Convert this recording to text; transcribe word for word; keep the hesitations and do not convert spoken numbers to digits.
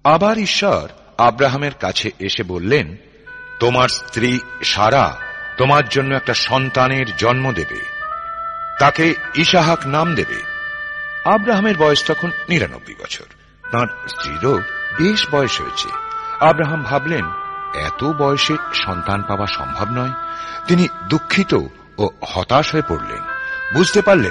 আবার ঈশ্বর আব্রাহামের কাছে এসে বললেন, তোমার স্ত্রী সারা তোমার জন্য একটা সন্তানের জন্ম দেবে, তাকে ইসাহাক নাম দেবে। আব্রাহামের বয়স তখন নিরানব্বই বছর, তাঁর স্ত্রীরও বেশ বয়স হয়েছে। আব্রাহাম ভাবলেন, এত বয়সে সন্তান পাওয়া সম্ভব নয়। তিনি দুঃখিত ও হতাশ হয়ে পড়লেন। বুঝতে পারলেন